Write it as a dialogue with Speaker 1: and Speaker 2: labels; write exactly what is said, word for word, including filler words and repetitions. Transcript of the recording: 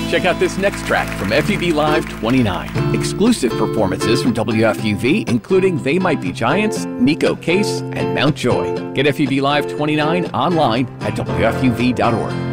Speaker 1: Check out this next track from F U V Live twenty-nine. Exclusive performances from W F U V, including They Might Be Giants, Nico Case, and Mount Joy. Get F U V Live twenty-nine online at W F U V dot org.